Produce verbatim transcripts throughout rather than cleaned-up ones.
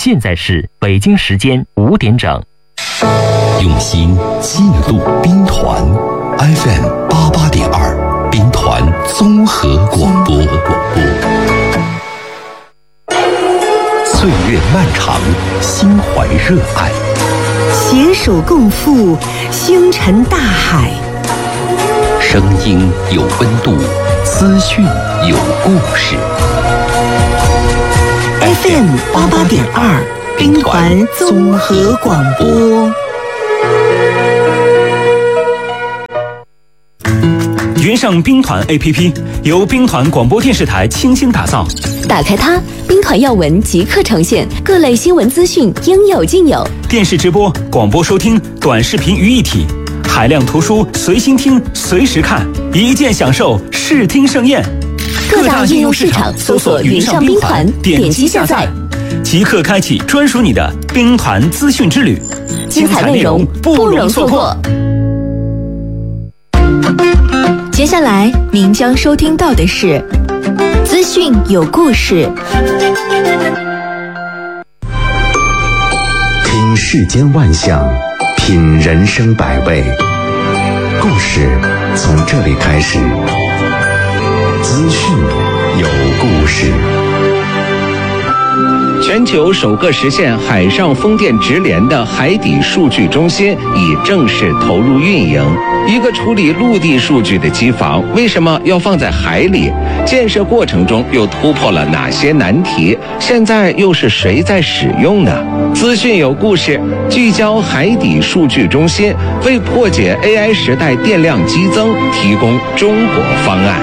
现在是北京时间五点整。 用心记录兵团 F M 八八点二，兵团综合广播。岁月漫长，心怀热爱， 携手共赴星辰大海。 声音有温度，资讯有故事。 F M 八八点二，兵团综合广播。 云上兵团 A P P 由兵团广播电视台倾心打造， 打开它，兵团要闻即刻呈现，各类新闻资讯应有尽有。 电视直播、广播收听、短视频于一体，海量图书随心听、随时看，一键享受视听盛宴。 各大应用市场搜索云上兵团，点击下载， 即刻开启专属你的兵团资讯之旅， 精彩内容不容错过。接下来您将收听到的是资讯有故事。 听世间万象，品人生百味，故事从这里开始。资讯有故事。 全球首个实现海上风电直连的海底数据中心已正式投入运营。一个处理陆地数据的机房为什么要放在海里？建设过程中又突破了哪些难题？现在又是谁在使用呢？资讯有故事，聚焦海底数据中心，为破解 A I 时代电量激增提供中国方案。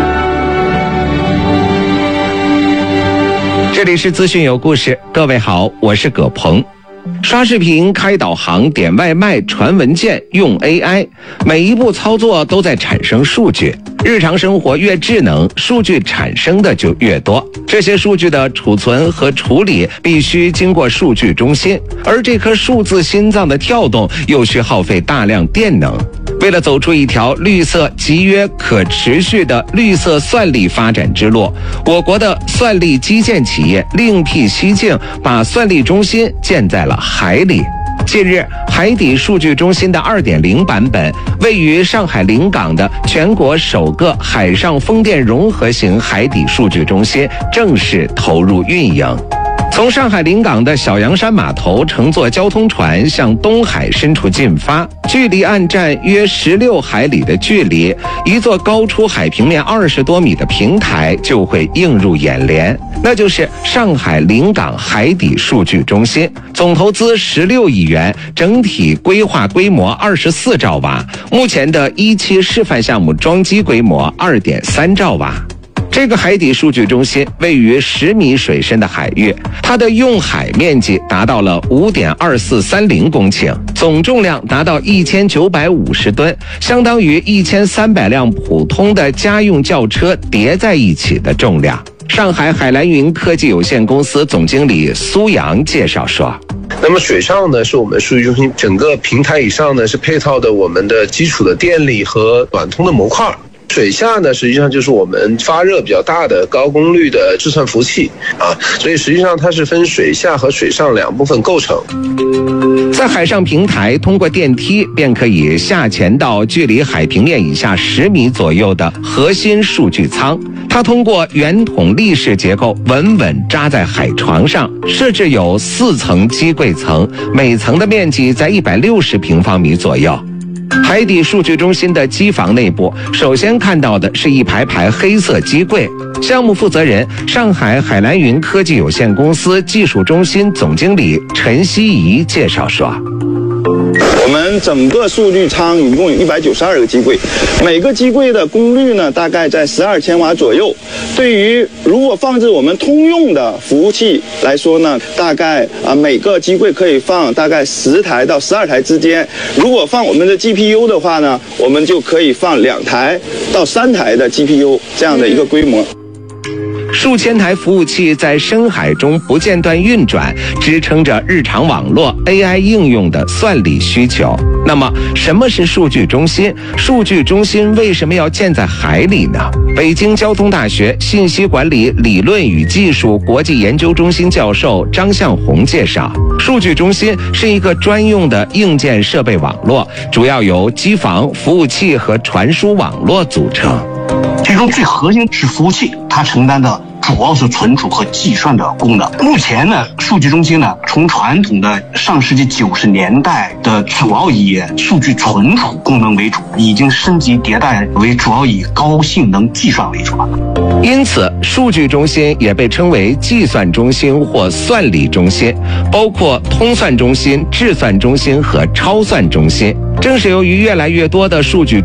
这里是资讯有故事，各位好，我是葛鹏。刷视频、开导航、点外卖、传文件用 A I， 每一步操作都在产生数据。日常生活越智能，数据产生的就越多。这些数据的储存和处理必须经过数据中心，而这颗数字心脏的跳动又需耗费大量电能。为了走出一条绿色、集约、可持续的绿色算力发展之路，我国的算力基建企业另辟蹊径，把算力中心建在了海里。近日，海底数据中心的 二点零 版本，位于上海临港的全国首个海上风电融合型海底数据中心正式投入运营。从上海临港的小洋山码头乘坐交通船向东海深处进发，距离岸站约十六海里的距离，一座高出海平面二十多米的平台就会映入眼帘，那就是上海临港海底数据中心。总投资十六亿元，整体规划规模二十四兆瓦，目前的一期示范项目装机规模二点三兆瓦。这个海底数据中心位于十米水深的海域，它的用海面积达到了五点二四三零公顷，总重量达到一千九百五十吨，相当于一千三百辆普通的家用轿车叠在一起的重量。上海海蓝云科技有限公司总经理苏阳介绍说， 那么水上呢，是我们数据中心整个平台以上呢，是配套的我们的基础的电力和短通的模块。水下呢，实际上就是我们发热比较大的高功率的计算服务器啊，所以实际上它是分水下和水上两部分构成。 在海上平台，通过电梯便可以下潜到距离海平面以下十米左右的核心数据舱。它通过圆筒立式结构稳稳扎在海床上，设置有四层机柜层，每层的面积在一百六十平方米左右。海底数据中心的机房内部，首先看到的是一排排黑色机柜。项目负责人，上海海蓝云科技有限公司技术中心总经理陈希怡介绍说， 我们整个数据舱一共有一百九十二个机柜，每个机柜的功率呢大概在十二千瓦左右。对于如果放置我们通用的服务器来说呢，大概啊每个机柜可以放大概十台到十二台之间。如果放我们的 G P U 的话呢，我们就可以放两台到三台的 G P U 这样的一个规模。 数千台服务器在深海中不间断运转，支撑着日常网络 A I 应用的算力需求。那么，什么是数据中心？数据中心为什么要建在海里呢？北京交通大学信息管理理论与技术国际研究中心教授张向红介绍，数据中心是一个专用的硬件设备网络，主要由机房、服务器和传输网络组成。 其中最核心是服务器，它承担的主要是存储和计算的功能。目前呢，数据中心呢，从传统的上世纪九十年代的主要以数据存储功能为主，已经升级迭代为主要以高性能计算为主了。 因此，数据中心也被称为计算中心或算力中心，包括通算中心、智算中心和超算中心。正是由于越来越多的数据